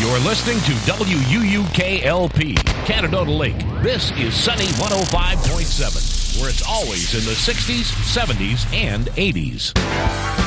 You're listening to WUUKLP, Canandaigua Lake. This is Sunny 105.7, where it's always in the 60s, 70s, and 80s.